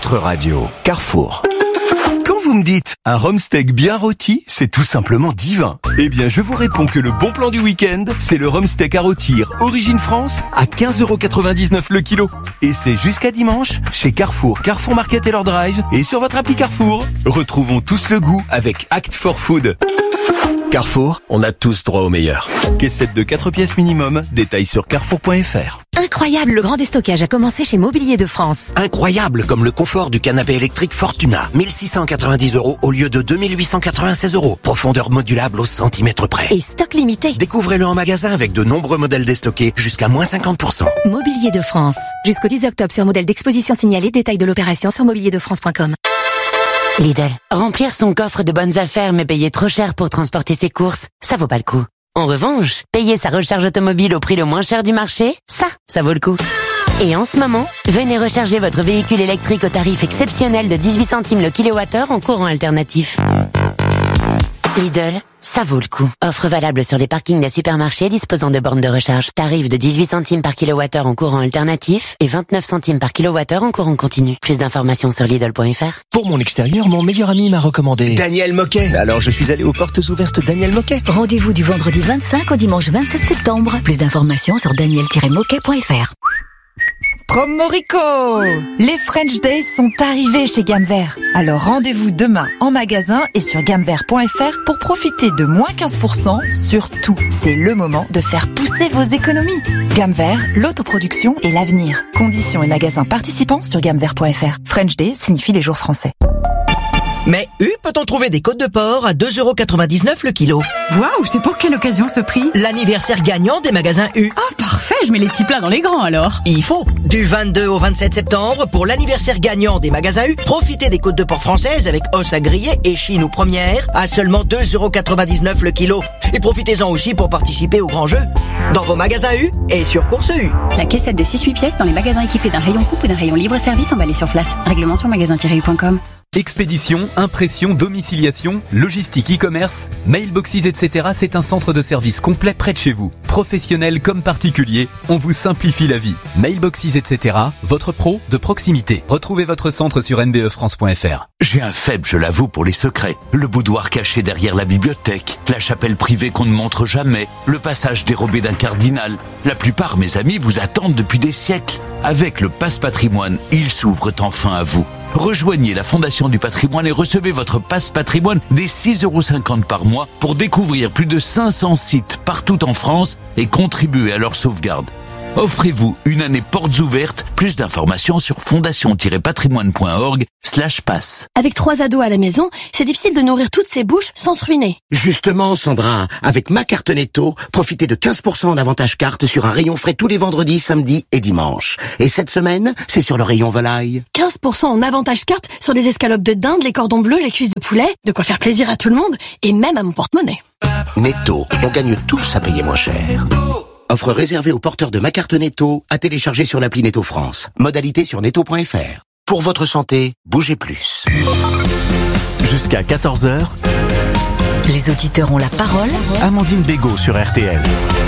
votre radio. Carrefour. Quand vous me dites un rhum steak bien rôti, c'est tout simplement divin. Eh bien, je vous réponds que le bon plan du week-end, c'est le rhum steak à rôtir Origine France à 15,99€ le kilo. Et c'est jusqu'à dimanche chez Carrefour, Carrefour Market et leur drive et sur votre appli Carrefour. Retrouvons tous le goût avec Act for Food. Carrefour, on a tous droit au meilleur. Caissette de 4 pièces minimum, détails sur carrefour.fr. Incroyable, le grand déstockage a commencé chez Mobilier de France. Incroyable, comme le confort du canapé électrique Fortuna. 1690€ au lieu de 2896€. Profondeur modulable au centimètre près. Et stock limité. Découvrez-le en magasin avec de nombreux modèles déstockés jusqu'à moins 50%. Mobilier de France. Jusqu'au 10 octobre sur modèle d'exposition signalé. Détails de l'opération sur mobilierdefrance.com. Lidl. Remplir son coffre de bonnes affaires mais payer trop cher pour transporter ses courses, ça vaut pas le coup. En revanche, payer sa recharge automobile au prix le moins cher du marché, ça vaut le coup. Et en ce moment, venez recharger votre véhicule électrique au tarif exceptionnel de 18 centimes le kilowattheure en courant alternatif. Lidl, ça vaut le coup. Offre valable sur les parkings des supermarchés disposant de bornes de recharge. Tarif de 18 centimes par kilowattheure en courant alternatif et 29 centimes par kilowattheure en courant continu. Plus d'informations sur Lidl.fr. Pour mon extérieur, mon meilleur ami m'a recommandé Daniel Moquet. Alors je suis allé aux portes ouvertes Daniel Moquet. Rendez-vous du vendredi 25 au dimanche 27 septembre. Plus d'informations sur daniel-moquet.fr. Promo Rico! Les French Days sont arrivés chez Gamme Vert. Alors rendez-vous demain en magasin et sur gammevert.fr pour profiter de moins 15% sur tout. C'est le moment de faire pousser vos économies. Gamme Vert, l'autoproduction et l'avenir. Conditions et magasins participants sur gammevert.fr. French Days signifie les jours français. Mais peut-on trouver des côtes de porc à 2,99€ le kilo? Waouh, c'est pour quelle occasion ce prix? L'anniversaire gagnant des magasins U. Ah, parfait, je mets les petits plats dans les grands alors. Il faut. Du 22 au 27 septembre, pour l'anniversaire gagnant des magasins U, profitez des côtes de porc françaises avec os à griller et chine ou première à seulement 2,99€ le kilo. Et profitez-en aussi pour participer au grand jeu dans vos magasins U et sur Course U. La caissette de 6-8 pièces dans les magasins équipés d'un rayon coupe ou d'un rayon libre-service emballé sur place. Règlement sur magasin-u.com. Expédition, impression, domiciliation, logistique, e-commerce, mailboxes, etc. C'est un centre de service complet près de chez vous. Professionnels comme particuliers, on vous simplifie la vie. Mailboxes, etc. Votre pro de proximité. Retrouvez votre centre sur nbefrance.fr. J'ai un faible, je l'avoue, pour les secrets. Le boudoir caché derrière la bibliothèque, la chapelle privée qu'on ne montre jamais, le passage dérobé d'un cardinal. La plupart, mes amis, vous attendent depuis des siècles. Avec le Passe Patrimoine, ils s'ouvrent enfin à vous. Rejoignez la Fondation du Patrimoine et recevez votre Passe Patrimoine dès 6,50€ par mois pour découvrir plus de 500 sites partout en France et contribuer à leur sauvegarde. Offrez-vous une année portes ouvertes. Plus d'informations sur fondation-patrimoine.org/passe. Avec 3 ados à la maison, c'est difficile de nourrir toutes ces bouches sans se ruiner. Justement, Sandra, avec ma carte Netto, profitez de 15% en avantage carte sur un rayon frais tous les vendredis, samedis et dimanches. Et cette semaine, c'est sur le rayon volaille. 15% en avantage carte sur les escalopes de dinde, les cordons bleus, les cuisses de poulet. De quoi faire plaisir à tout le monde et même à mon porte-monnaie. Netto, on gagne tous à payer moins cher. Offre réservée aux porteurs de ma carte Netto à télécharger sur l'appli Netto France. Modalité sur netto.fr. Pour votre santé, bougez plus. Jusqu'à 14h, Les auditeurs ont la parole. Amandine Bégaud sur RTL.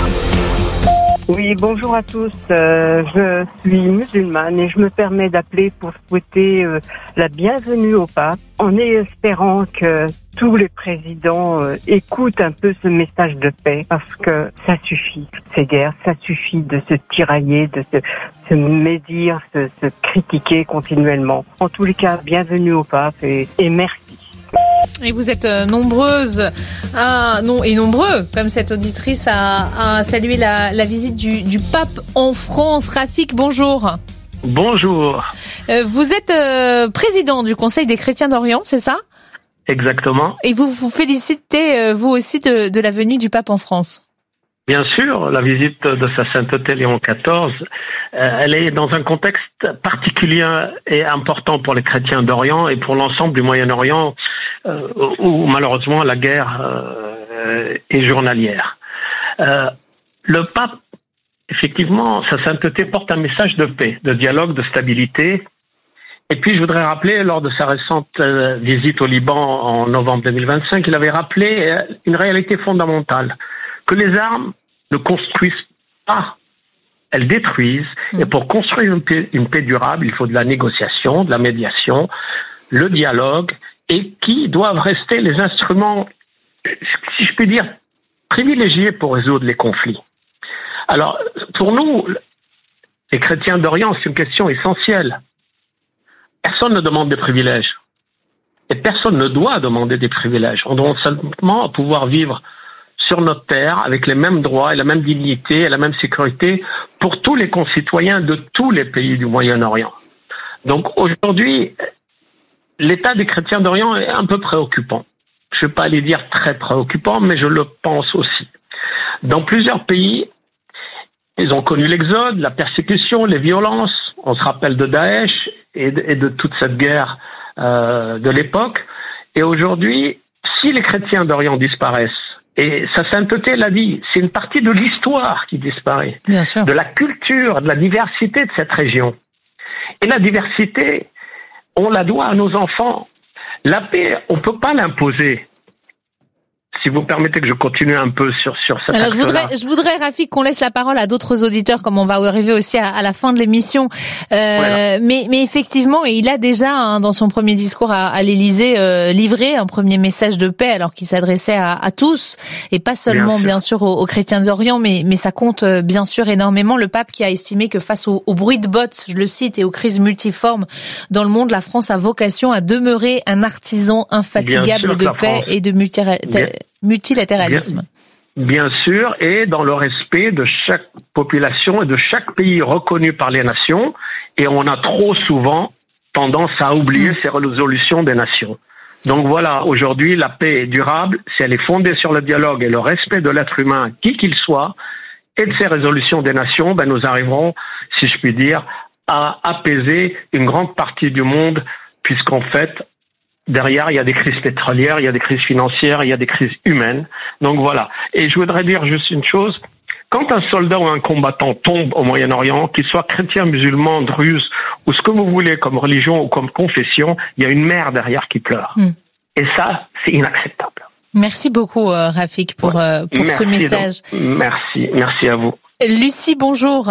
Oui, bonjour à tous. Je suis musulmane et je me permets d'appeler pour souhaiter la bienvenue au pape, en espérant que tous les présidents écoutent un peu ce message de paix, parce que ça suffit, ces guerres, ça suffit de se tirailler, de se médire, se critiquer continuellement. En tous les cas, bienvenue au pape et merci. Et vous êtes nombreuses et nombreux, comme cette auditrice, à saluer la visite du pape en France. Rafik, bonjour. Bonjour. Vous êtes président du Conseil des chrétiens d'Orient, c'est ça ? Exactement. Et vous vous félicitez, vous aussi, de la venue du pape en France ? Bien sûr, la visite de sa sainteté Léon XIV, elle est dans un contexte particulier et important pour les chrétiens d'Orient et pour l'ensemble du Moyen-Orient, où malheureusement la guerre est journalière. Le pape, effectivement, sa sainteté porte un message de paix, de dialogue, de stabilité. Et puis je voudrais rappeler, lors de sa récente visite au Liban en novembre 2025, il avait rappelé une réalité fondamentale, que les armes ne construisent pas elles détruisent. Et pour construire une paix durable, il faut de la négociation, de la médiation, le dialogue, et qui doivent rester les instruments, si je puis dire, privilégiés pour résoudre les conflits. Alors, pour nous, les chrétiens d'Orient, c'est une question essentielle. Personne ne demande des privilèges. Et personne ne doit demander des privilèges. On demande simplement à pouvoir vivre sur notre terre avec les mêmes droits et la même dignité et la même sécurité pour tous les concitoyens de tous les pays du Moyen-Orient. Donc aujourd'hui, l'état des chrétiens d'Orient est un peu préoccupant. Je ne vais pas aller dire très préoccupant, mais je le pense aussi. Dans plusieurs pays, ils ont connu l'exode, la persécution, les violences. On se rappelle de Daesh et de toute cette guerre de l'époque. Et aujourd'hui, si les chrétiens d'Orient disparaissent, et sa sainteté l'a dit, c'est une partie de l'histoire qui disparaît, bien sûr, de la culture, de la diversité de cette région. Et la diversité, on la doit à nos enfants. La paix, on ne peut pas l'imposer. Si vous permettez que je continue un peu sur cette Alors je voudrais Rafik qu'on laisse la parole à d'autres auditeurs, comme on va arriver aussi à la fin de l'émission. Voilà. Mais effectivement, il a déjà dans son premier discours à l'Élysée livré un premier message de paix, alors qu'il s'adressait à tous et pas seulement bien sûr aux chrétiens d'Orient, mais ça compte bien sûr énormément. Le pape qui a estimé que face au bruit de bottes, je le cite, et aux crises multiformes dans le monde, la France a vocation à demeurer un artisan infatigable de paix et de multilatéralisme. Bien sûr, et dans le respect de chaque population et de chaque pays reconnu par les nations, et on a trop souvent tendance à oublier ces résolutions des nations. Donc voilà, aujourd'hui, la paix est durable si elle est fondée sur le dialogue et le respect de l'être humain, qui qu'il soit, et de ces résolutions des nations, nous arriverons, si je puis dire, à apaiser une grande partie du monde, puisqu'en fait, derrière, il y a des crises pétrolières, il y a des crises financières, il y a des crises humaines. Donc voilà. Et je voudrais dire juste une chose. Quand un soldat ou un combattant tombe au Moyen-Orient, qu'il soit chrétien, musulman, druze, ou ce que vous voulez comme religion ou comme confession, il y a une mère derrière qui pleure. Et ça, c'est inacceptable. Merci beaucoup, Rafik, pour ce message. Merci à vous. Lucie, bonjour.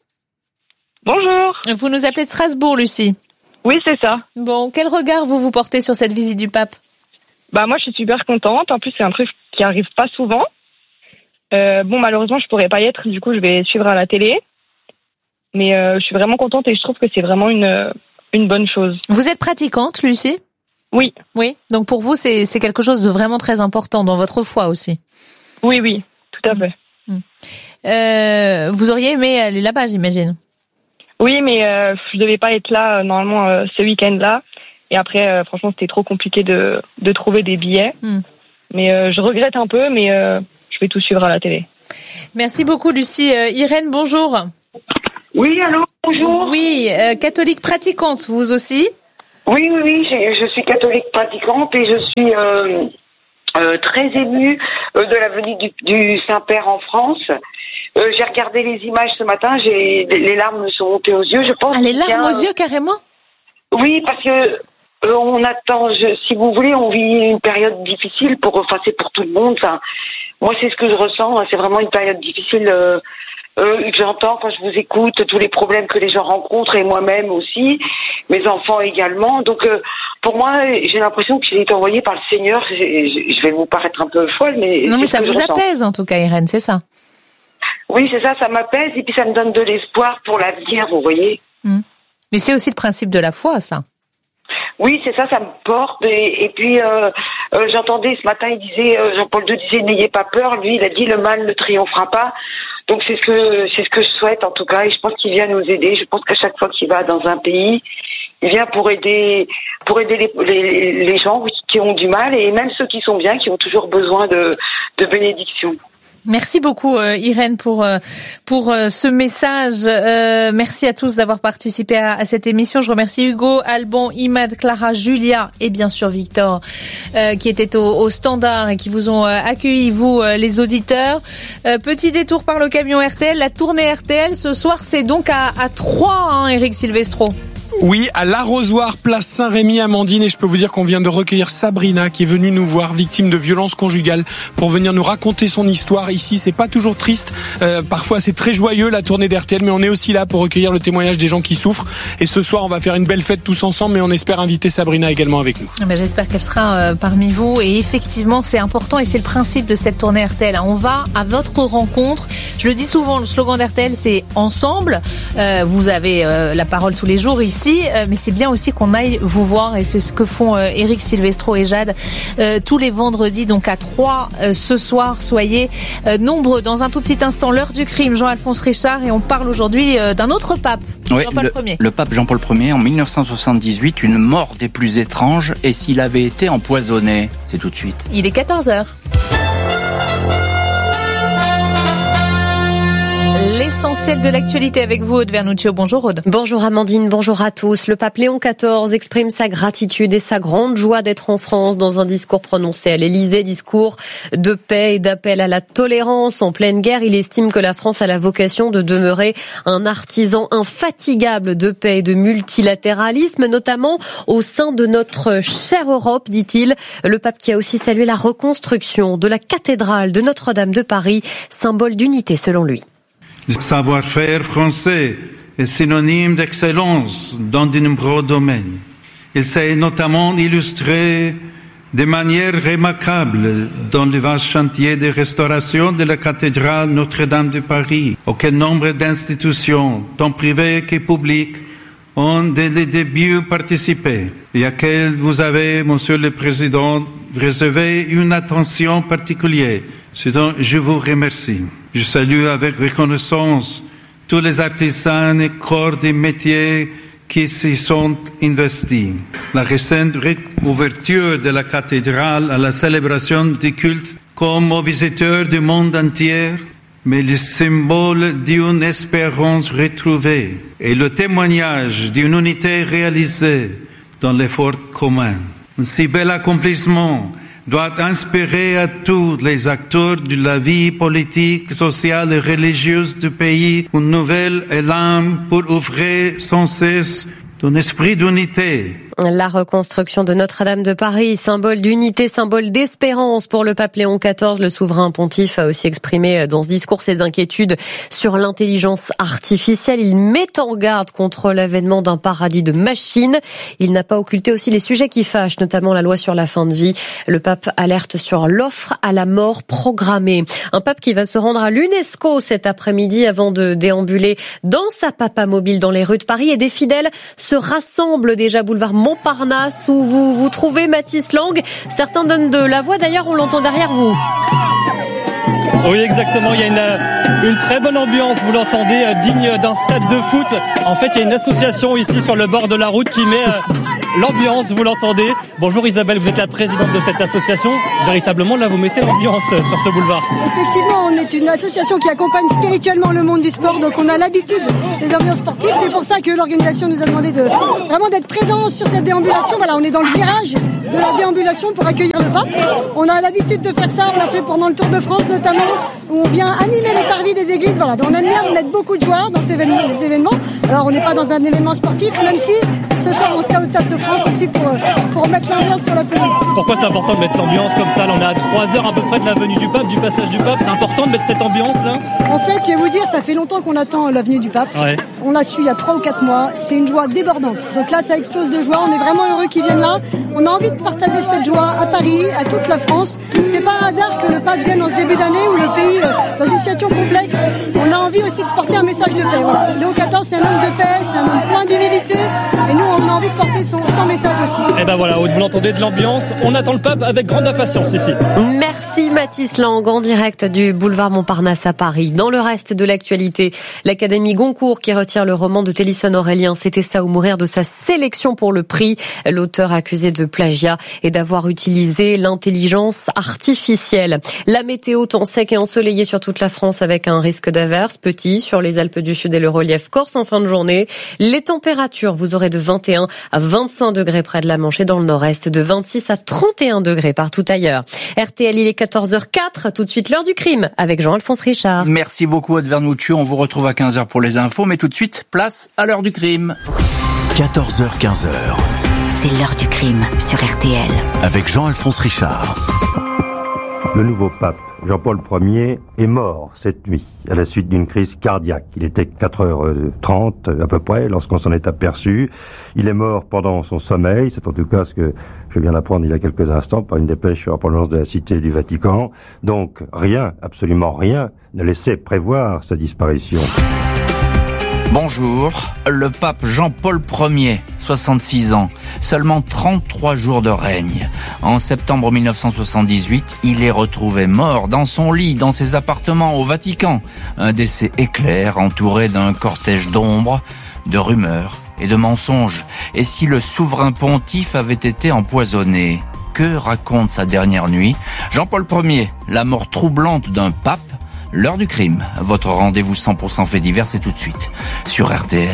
Bonjour. Vous nous appelez de Strasbourg, Lucie. Oui, c'est ça. Bon, quel regard vous portez sur cette visite du pape ? Moi, je suis super contente. En plus, c'est un truc qui arrive pas souvent. Malheureusement, je pourrais pas y être. Du coup, je vais suivre à la télé. Mais je suis vraiment contente et je trouve que c'est vraiment une bonne chose. Vous êtes pratiquante, Lucie ? Oui. Oui. Donc pour vous, c'est quelque chose de vraiment très important dans votre foi aussi. Oui, tout à fait. Vous auriez aimé aller là-bas, j'imagine. Oui, mais je devais pas être là normalement ce week-end-là. Et après, franchement, c'était trop compliqué de trouver des billets. Mais je regrette un peu, mais je vais tout suivre à la télé. Merci beaucoup, Lucie. Irène, bonjour. Oui, allô, bonjour. Oui, catholique pratiquante, vous aussi ? Oui, je suis catholique pratiquante et je suis très émue de la venue du Saint-Père en France. J'ai regardé les images ce matin, les larmes me sont montées aux yeux. Je pense les larmes aux yeux, carrément ? Oui, parce que on attend, si vous voulez, on vit une période difficile c'est pour tout le monde. Enfin, moi, c'est ce que je ressens. C'est vraiment une période difficile que j'entends quand je vous écoute, tous les problèmes que les gens rencontrent, et moi-même aussi, mes enfants également. Donc, pour moi, j'ai l'impression que j'ai été envoyée par le Seigneur. Je vais vous paraître un peu folle, mais... Non, mais ça vous apaise, en tout cas, Irène, c'est ça ? Oui, c'est ça m'apaise, et puis ça me donne de l'espoir pour l'avenir, vous voyez. Mais c'est aussi le principe de la foi, ça. Oui, c'est ça me porte. Et puis, j'entendais ce matin, Jean-Paul II disait, n'ayez pas peur. Lui, il a dit, le mal ne triomphera pas. Donc, c'est ce que je souhaite, en tout cas. Et je pense qu'il vient nous aider. Je pense qu'à chaque fois qu'il va dans un pays, il vient pour aider les gens qui ont du mal, et même ceux qui sont bien, qui ont toujours besoin de bénédiction. Merci beaucoup Irène pour ce message. Merci à tous d'avoir participé à cette émission. Je remercie Hugo, Alban, Imad, Clara, Julia et bien sûr Victor qui étaient au standard et qui vous ont accueilli, vous les auditeurs. Petit détour par le camion RTL. La tournée RTL ce soir, c'est donc à 3, Éric Silvestro. Oui, à l'Arrosoir, place Saint-Rémy, Amandine, et je peux vous dire qu'on vient de recueillir Sabrina qui est venue nous voir, victime de violences conjugales, pour venir nous raconter son histoire. Ici, c'est pas toujours triste, parfois c'est très joyeux la tournée d'RTL, mais on est aussi là pour recueillir le témoignage des gens qui souffrent. Et ce soir, on va faire une belle fête tous ensemble, mais on espère inviter Sabrina également avec nous. J'espère qu'elle sera parmi vous, et effectivement, c'est important et c'est le principe de cette tournée RTL. On va à votre rencontre. Je le dis souvent, le slogan d'RTL, c'est ensemble. Vous avez la parole tous les jours ici. Mais c'est bien aussi qu'on aille vous voir, et c'est ce que font Eric Silvestro et Jade tous les vendredis, donc à 3 ce soir. Soyez nombreux. Dans un tout petit instant, l'heure du crime, Jean-Alphonse Richard, et on parle aujourd'hui d'un autre pape, Jean-Paul Ier. Le pape Jean-Paul Ier, en 1978, une mort des plus étranges, et s'il avait été empoisonné, c'est tout de suite. Il est 14h. L'essentiel de l'actualité avec vous, Aude Vernuccio. Bonjour Aude. Bonjour Amandine, bonjour à tous. Le pape Léon XIV exprime sa gratitude et sa grande joie d'être en France dans un discours prononcé à l'Élysée, discours de paix et d'appel à la tolérance. En pleine guerre, il estime que la France a la vocation de demeurer un artisan infatigable de paix et de multilatéralisme, notamment au sein de notre chère Europe, dit-il. Le pape qui a aussi salué la reconstruction de la cathédrale de Notre-Dame de Paris, symbole d'unité selon lui. Le savoir-faire français est synonyme d'excellence dans de nombreux domaines. Il s'est notamment illustré de manière remarquable dans le vaste chantier de restauration de la cathédrale Notre-Dame de Paris, auquel nombre d'institutions, tant privées que publiques, ont dès le début participé, et à quel vous avez, Monsieur le Président, réservé une attention particulière, ce dont je vous remercie. Je salue avec reconnaissance tous les artisans et corps des métiers qui s'y sont investis. La récente ouverture de la cathédrale à la célébration du culte comme aux visiteurs du monde entier, mais le symbole d'une espérance retrouvée et le témoignage d'une unité réalisée dans l'effort commun. Un si bel accomplissement doit inspirer à tous les acteurs de la vie politique, sociale et religieuse du pays un nouvel élan pour offrir sans cesse un esprit d'unité. La reconstruction de Notre-Dame de Paris, symbole d'unité, symbole d'espérance pour le pape Léon XIV. Le souverain pontife a aussi exprimé dans ce discours ses inquiétudes sur l'intelligence artificielle. Il met en garde contre l'avènement d'un paradis de machines. Il n'a pas occulté aussi les sujets qui fâchent, notamment la loi sur la fin de vie. Le pape alerte sur l'offre à la mort programmée. Un pape qui va se rendre à l'UNESCO cet après-midi avant de déambuler dans sa papamobile dans les rues de Paris. Et des fidèles se rassemblent déjà boulevard Montparnasse où vous vous trouvez, Mathis Lang. Certains donnent de la voix, d'ailleurs on l'entend derrière vous. Oui, exactement, il y a une très bonne ambiance, vous l'entendez, digne d'un stade de foot. En fait, il y a une association ici sur le bord de la route qui met l'ambiance, vous l'entendez. Bonjour Isabelle, vous êtes la présidente de cette association. Véritablement, là, vous mettez l'ambiance sur ce boulevard. Effectivement, on est une association qui accompagne spirituellement le monde du sport, donc on a l'habitude des ambiances sportives. C'est pour ça que l'organisation nous a demandé vraiment d'être présents sur cette déambulation. Voilà, on est dans le virage de la déambulation pour accueillir le pape. On a l'habitude de faire ça, on l'a fait pendant le Tour de France notamment, où on vient animer les parvis des églises. Voilà, on aime bien mettre beaucoup de joueurs dans ces événements. Alors on n'est pas dans un événement sportif, même si ce soir on sera au Stade de France aussi pour mettre l'ambiance sur la pelouse. Pourquoi c'est important de mettre l'ambiance comme ça? Là, on est à 3 heures à peu près de la venue du pape, du passage du pape. C'est important de mettre cette ambiance là? En fait, je vais vous dire, ça fait longtemps qu'on attend la venue du pape. Ouais. On l'a su il y a 3 ou 4 mois. C'est une joie débordante. Donc là, ça explose de joie. On est vraiment heureux qu'ils viennent là. On a envie de partager cette joie à Paris, à toute la France. C'est pas un hasard que le pape vienne en ce début d'année où le pays dans une situation complexe. On a envie aussi de porter un message de paix. Voilà. Léon XIV, c'est un homme de paix, c'est un homme plein d'humilité. Et nous, on a envie de porter son message aussi. Et ben voilà, vous l'entendez, de l'ambiance. On attend le pape avec grande impatience ici. Merci Mathis Lang, en direct du boulevard Montparnasse à Paris. Dans le reste de l'actualité, l'Académie Goncourt qui retire le roman de Télisson Aurélien, C'était ça ou mourir, de sa sélection pour le prix. L'auteur accusé de plagiat et d'avoir utilisé l'intelligence artificielle. La météo, temps sec et ensoleillé sur toute la France avec un risque d'averse petit sur les Alpes du Sud et le relief corse en fin de journée. Les températures, vous aurez de 21 à 25 degrés près de la Manche et dans le nord-est, de 26 à 31 degrés partout ailleurs. RTL, il est 14h04, tout de suite l'heure du crime avec Jean-Alphonse Richard. Merci beaucoup Aude Vernuccio, on vous retrouve à 15h pour les infos, mais tout de suite, place à l'heure du crime. 14h-15h. C'est l'heure du crime sur RTL. Avec Jean-Alphonse Richard. Le nouveau pape, Jean-Paul Ier, est mort cette nuit à la suite d'une crise cardiaque. Il était 4h30 à peu près lorsqu'on s'en est aperçu. Il est mort pendant son sommeil. C'est en tout cas ce que je viens d'apprendre il y a quelques instants par une dépêche en provenance de la Cité du Vatican. Donc rien, absolument rien, ne laissait prévoir sa disparition. Bonjour, le pape Jean-Paul Ier, 66 ans, seulement 33 jours de règne. En septembre 1978, il est retrouvé mort dans son lit, dans ses appartements au Vatican. Un décès éclair, entouré d'un cortège d'ombres, de rumeurs et de mensonges. Et si le souverain pontife avait été empoisonné? Que raconte sa dernière nuit? Jean-Paul Ier, la mort troublante d'un pape. L'heure du crime, votre rendez-vous 100% fait divers, c'est tout de suite sur RTL.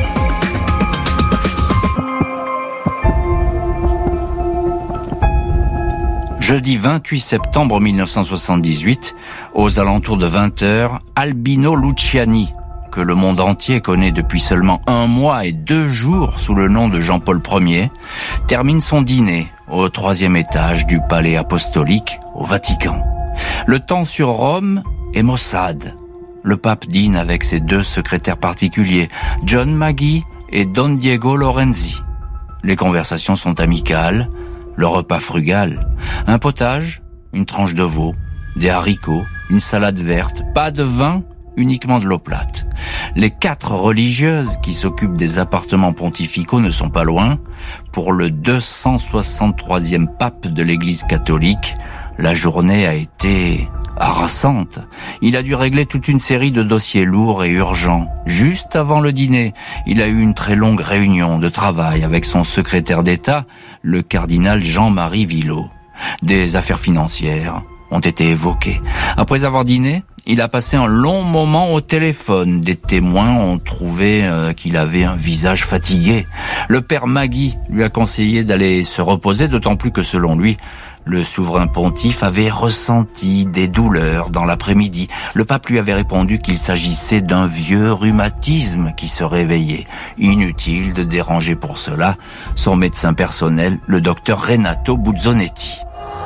Jeudi 28 septembre 1978, aux alentours de 20h, Albino Luciani, que le monde entier connaît depuis seulement 1 mois et 2 jours sous le nom de Jean-Paul Ier, termine son dîner au 3e étage du palais apostolique au Vatican. Le temps sur Rome et Mossad. Le pape dîne avec ses 2 secrétaires particuliers, John Magee et Don Diego Lorenzi. Les conversations sont amicales, le repas frugal. Un potage, une tranche de veau, des haricots, une salade verte, pas de vin, uniquement de l'eau plate. Les 4 religieuses qui s'occupent des appartements pontificaux ne sont pas loin. Pour le 263e pape de l'Église catholique, la journée a été harassante. Il a dû régler toute une série de dossiers lourds et urgents. Juste avant le dîner, il a eu une très longue réunion de travail avec son secrétaire d'État, le cardinal Jean-Marie Villot. Des affaires financières ont été évoquées. Après avoir dîné, il a passé un long moment au téléphone. Des témoins ont trouvé qu'il avait un visage fatigué. Le père Magee lui a conseillé d'aller se reposer, d'autant plus que selon lui, le souverain pontife avait ressenti des douleurs dans l'après-midi. Le pape lui avait répondu qu'il s'agissait d'un vieux rhumatisme qui se réveillait. Inutile de déranger pour cela son médecin personnel, le docteur Renato Buzzonetti.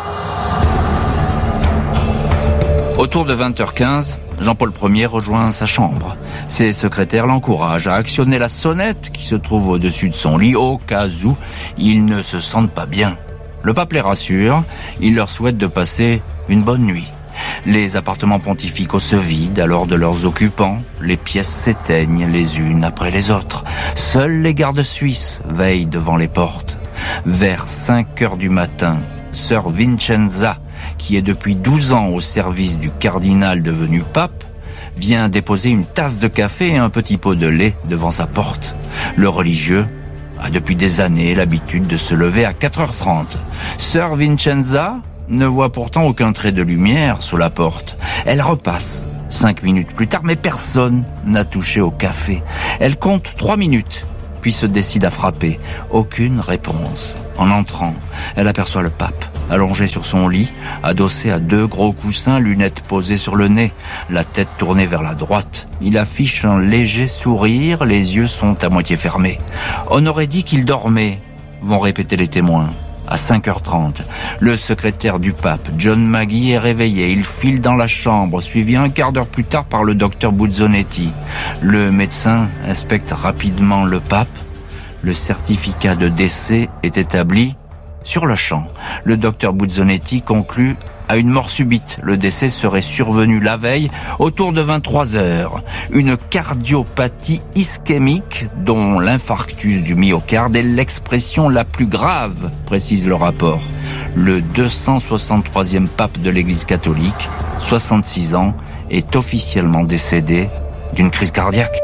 Autour de 20h15, Jean-Paul Ier rejoint sa chambre. Ses secrétaires l'encouragent à actionner la sonnette qui se trouve au-dessus de son lit au cas où ils ne se sentent pas bien. Le pape les rassure, il leur souhaite de passer une bonne nuit. Les appartements pontificaux se vident alors de leurs occupants, les pièces s'éteignent les unes après les autres. Seuls les gardes suisses veillent devant les portes. Vers 5h du matin, sœur Vincenza, qui est depuis 12 ans au service du cardinal devenu pape, vient déposer une tasse de café et un petit pot de lait devant sa porte. Le religieux a depuis des années l'habitude de se lever à 4h30. Sœur Vincenza ne voit pourtant aucun trait de lumière sous la porte. Elle repasse 5 minutes plus tard, mais personne n'a touché au café. Elle compte 3 minutes, puis se décide à frapper. Aucune réponse. En entrant, elle aperçoit le pape, allongé sur son lit, adossé à 2 gros coussins, lunettes posées sur le nez, la tête tournée vers la droite. Il affiche un léger sourire, les yeux sont à moitié fermés. On aurait dit qu'il dormait, vont répéter les témoins. À 5h30, le secrétaire du pape, John Magee, est réveillé. Il file dans la chambre, suivi un quart d'heure plus tard par le docteur Buzzonetti. Le médecin inspecte rapidement le pape. Le certificat de décès est établi sur le champ. Le docteur Buzzonetti conclut à une mort subite. Le décès serait survenu la veille autour de 23h. Une cardiopathie ischémique dont l'infarctus du myocarde est l'expression la plus grave, précise le rapport. Le 263e pape de l'Église catholique, 66 ans, est officiellement décédé d'une crise cardiaque.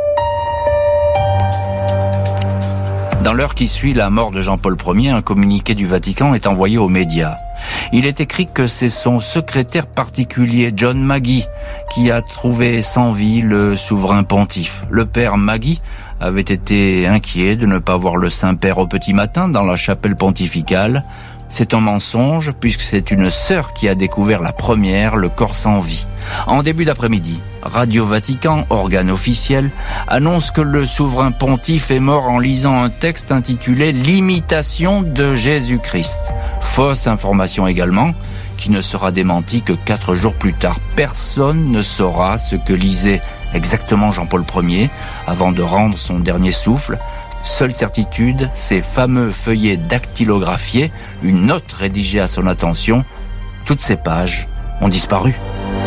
Dans l'heure qui suit la mort de Jean-Paul Ier, un communiqué du Vatican est envoyé aux médias. Il est écrit que c'est son secrétaire particulier, John Magee, qui a trouvé sans vie le souverain pontife. Le père Magee avait été inquiet de ne pas voir le Saint-Père au petit matin dans la chapelle pontificale. C'est un mensonge puisque c'est une sœur qui a découvert la première le corps sans vie. En début d'après-midi, Radio Vatican, organe officiel, annonce que le souverain pontife est mort en lisant un texte intitulé « L'imitation de Jésus-Christ ». Fausse information également, qui ne sera démentie que 4 jours plus tard. Personne ne saura ce que lisait exactement Jean-Paul Ier avant de rendre son dernier souffle. Seule certitude, ces fameux feuillets dactylographiés, une note rédigée à son attention, toutes ces pages ont disparu.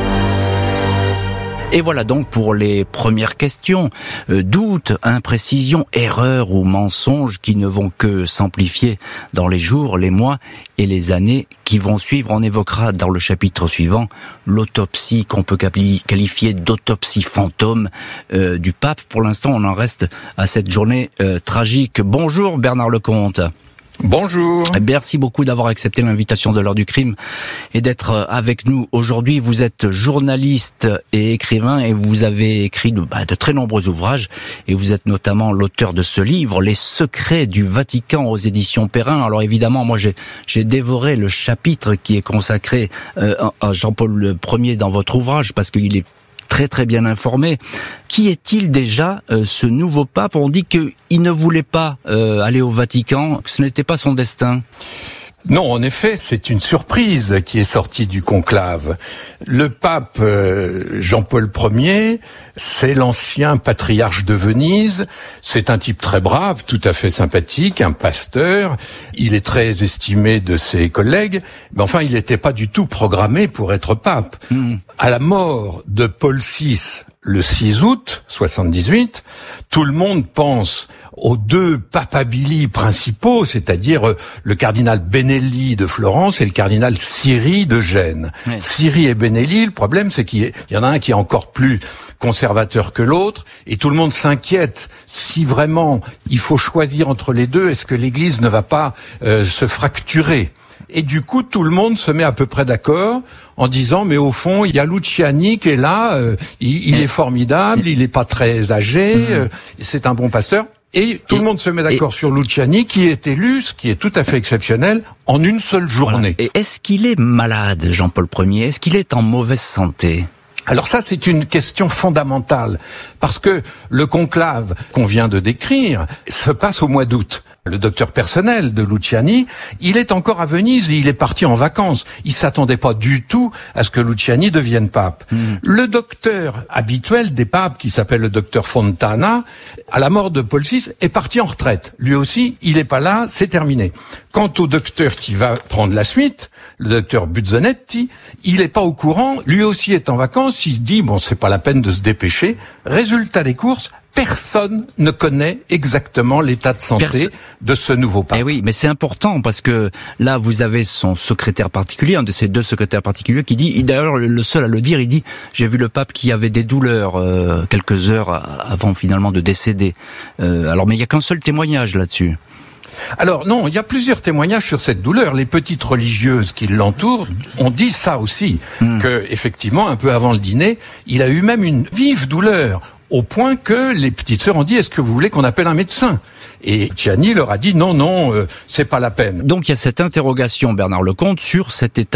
Et voilà donc pour les premières questions. Doutes, imprécisions, erreurs ou mensonges qui ne vont que s'amplifier dans les jours, les mois et les années qui vont suivre. On évoquera dans le chapitre suivant l'autopsie qu'on peut qualifier d'autopsie fantôme du pape. Pour l'instant, on en reste à cette journée tragique. Bonjour Bernard Lecomte. Bonjour. Merci beaucoup d'avoir accepté l'invitation de l'heure du crime et d'être avec nous aujourd'hui. Vous êtes journaliste et écrivain et vous avez écrit de très nombreux ouvrages et vous êtes notamment l'auteur de ce livre, Les secrets du Vatican aux éditions Perrin. Alors évidemment, moi j'ai dévoré le chapitre qui est consacré à Jean-Paul Ier dans votre ouvrage parce qu'il est très très bien informé. Qui est-il déjà, ce nouveau pape? On dit qu'il ne voulait pas aller au Vatican, que ce n'était pas son destin. Non, en effet, c'est une surprise qui est sortie du conclave. Le pape Jean-Paul Ier, c'est l'ancien patriarche de Venise. C'est un type très brave, tout à fait sympathique, un pasteur. Il est très estimé de ses collègues. Mais enfin, il n'était pas du tout programmé pour être pape. À la mort de Paul VI, le 6 août 78, tout le monde pense aux 2 papabili principaux, c'est-à-dire le cardinal Benelli de Florence et le cardinal Siri de Gênes. Oui. Siri et Benelli, le problème c'est qu'il y en a un qui est encore plus conservateur que l'autre, et tout le monde s'inquiète si vraiment il faut choisir entre les deux, est-ce que l'Église ne va pas se fracturer? Et du coup, tout le monde se met à peu près d'accord en disant, mais au fond, il y a Luciani qui est là, il est formidable, il n'est pas très âgé, c'est un bon pasteur. Et tout le monde se met d'accord sur Luciani, qui est élu, ce qui est tout à fait exceptionnel, en une seule journée. Voilà. Et est-ce qu'il est malade, Jean-Paul Ier? Est-ce qu'il est en mauvaise santé? Alors ça, c'est une question fondamentale, parce que le conclave qu'on vient de décrire se passe au mois d'août. Le docteur personnel de Luciani, il est encore à Venise et il est parti en vacances. Il s'attendait pas du tout à ce que Luciani devienne pape. Le docteur habituel des papes, qui s'appelle le docteur Fontana, à la mort de Paul VI, est parti en retraite. Lui aussi, il est pas là, c'est terminé. Quant au docteur qui va prendre la suite, le docteur Buzzanetti, il est pas au courant, lui aussi est en vacances, il dit, bon, c'est pas la peine de se dépêcher. Résultat des courses, personne ne connaît exactement l'état de santé de ce nouveau pape. Eh oui, mais c'est important parce que là, vous avez son secrétaire particulier, un de ces 2 secrétaires particuliers qui dit, d'ailleurs le seul à le dire, il dit, j'ai vu le pape qui avait des douleurs quelques heures avant finalement de décéder. Alors, mais il n'y a qu'un seul témoignage là-dessus. Alors non, il y a plusieurs témoignages sur cette douleur. Les petites religieuses qui l'entourent ont dit ça aussi, que effectivement, un peu avant le dîner, il a eu même une vive douleur, au point que les petites sœurs ont dit, est-ce que vous voulez qu'on appelle un médecin? Et Luciani leur a dit, non, c'est pas la peine. Donc il y a cette interrogation, Bernard Lecomte, sur cet état